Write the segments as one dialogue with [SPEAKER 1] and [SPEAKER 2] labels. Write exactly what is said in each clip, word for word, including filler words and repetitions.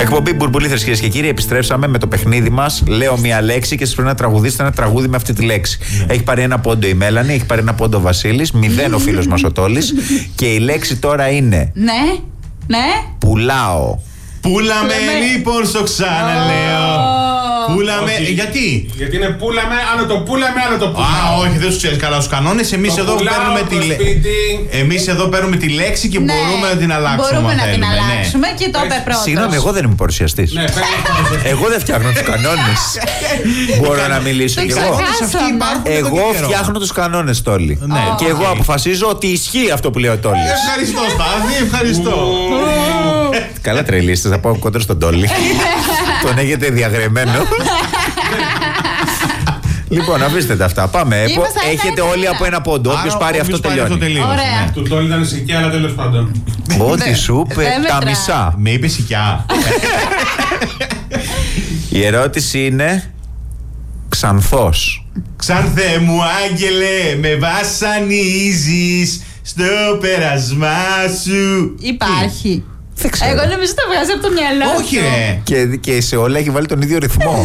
[SPEAKER 1] Εκπομπή Μπουρμπουλήθρες, κυρίες και κύριοι. Επιστρέψαμε με το παιχνίδι μας. Λέω μία λέξη και σας πρέπει να τραγουδήσετε ένα τραγούδι με αυτή τη λέξη. Mm. Έχει πάρει ένα πόντο η Μέλανη, έχει πάρει ένα πόντο ο Βασίλης, μηδέν ο φίλος μας ο Τόλης. Και η λέξη τώρα είναι.
[SPEAKER 2] Ναι, ναι.
[SPEAKER 1] Πουλάω.
[SPEAKER 3] Πούλαμε λοιπόν, στο ξαναλέω. Πούλαμε.
[SPEAKER 4] Όχι.
[SPEAKER 3] Γιατί?
[SPEAKER 4] Γιατί είναι πούλαμε, άλλο το πούλαμε, άλλο το πούλαμε.
[SPEAKER 3] Α, όχι, δεν του ξέρει καλά του κανόνες. Εμείς
[SPEAKER 4] Το
[SPEAKER 3] εδώ
[SPEAKER 4] πουλάω,
[SPEAKER 3] παίρνουμε
[SPEAKER 4] το
[SPEAKER 3] τη λέξη.
[SPEAKER 4] σπίτι.
[SPEAKER 3] Εμείς εδώ παίρνουμε τη λέξη και
[SPEAKER 2] Ναι,
[SPEAKER 3] μπορούμε να την αλλάξουμε.
[SPEAKER 2] Μπορούμε
[SPEAKER 3] αν
[SPEAKER 2] να την
[SPEAKER 3] θέλουμε, ναι.
[SPEAKER 2] αλλάξουμε και το είπε πρώτος.
[SPEAKER 1] Συγγνώμη, εγώ δεν είμαι παρουσιαστής.
[SPEAKER 4] Ναι, παίρνει.
[SPEAKER 1] Εγώ δεν φτιάχνω τους κανόνες. Μπορώ να μιλήσω
[SPEAKER 2] Το
[SPEAKER 1] κι εγώ.
[SPEAKER 2] ξεχάσαμε.
[SPEAKER 1] Εγώ φτιάχνω τους κανόνες, Τόλη.
[SPEAKER 3] Ναι.
[SPEAKER 1] Και εγώ αποφασίζω ότι ισχύει αυτό που λέει ο Τόλης.
[SPEAKER 3] Ευχαριστώ, Στάθη, ευχαριστώ.
[SPEAKER 1] Καλά τρελίστες, θα πάω κοντά στον Τόλη. Τον έχετε διαγρεμμένο. Λοιπόν, αφήστε τα αυτά. Πάμε.
[SPEAKER 2] Είμαστε ένα
[SPEAKER 1] Έχετε
[SPEAKER 2] ένα
[SPEAKER 1] όλοι
[SPEAKER 2] ένα.
[SPEAKER 1] από ένα πόντο. Όποιος
[SPEAKER 3] Άρα,
[SPEAKER 1] πάρει αυτό
[SPEAKER 3] όποιος πάρει αυτό
[SPEAKER 1] τελειώνει.
[SPEAKER 3] τελείωσε,
[SPEAKER 2] Ωραία.
[SPEAKER 3] ναι.
[SPEAKER 4] Του Τόλι ήταν ησυχή, αλλά τέλος πάντων.
[SPEAKER 1] Ό,τι σου είπε,
[SPEAKER 2] Δεν
[SPEAKER 1] τα
[SPEAKER 2] μετράει.
[SPEAKER 1] μισά.
[SPEAKER 3] Με είπε σικιά.
[SPEAKER 1] Η ερώτηση είναι Ξανθός.
[SPEAKER 3] Ξανθέ μου άγγελε, με βασανίζεις στο πέρασμά σου.
[SPEAKER 2] Υπάρχει.
[SPEAKER 1] Δεν ξέρω.
[SPEAKER 2] Εγώ νομίζω το βγάζει από το μυαλό
[SPEAKER 3] Όχι
[SPEAKER 2] σου.
[SPEAKER 3] ρε.
[SPEAKER 1] Και, και σε όλα έχει βάλει τον ίδιο ρυθμό.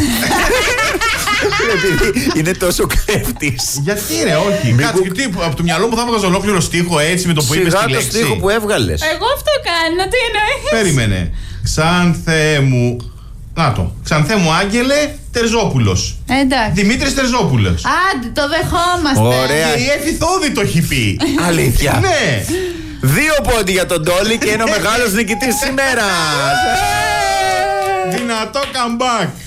[SPEAKER 1] Επειδή είναι τόσο κλέφτης.
[SPEAKER 3] Γιατί ρε, όχι. Κάτσε, τι, από το μυαλό μου θα έβγαζα ολόκληρο στίχο έτσι με το που είπες
[SPEAKER 1] Σιγά
[SPEAKER 3] τη
[SPEAKER 1] το
[SPEAKER 3] λέξη.
[SPEAKER 1] στίχο που έβγαλες.
[SPEAKER 2] Εγώ αυτό κάνω, τι εννοείς.
[SPEAKER 3] Περίμενε. Ξανθέ μου. Να το. Ξανθέ μου άγγελε Τερζόπουλος.
[SPEAKER 2] Εντάξει.
[SPEAKER 3] Δημήτρης Τερζόπουλος.
[SPEAKER 2] Άντε, το δεχόμαστε.
[SPEAKER 1] Ωραία.
[SPEAKER 3] Και η Έφη Θόδη το έχει πει.
[SPEAKER 1] Αλήθεια.
[SPEAKER 3] Ναι.
[SPEAKER 1] Δύο πόντι για τον Τόλι και είναι ο μεγάλος νικητής σήμερα.
[SPEAKER 3] Δυνατό comeback.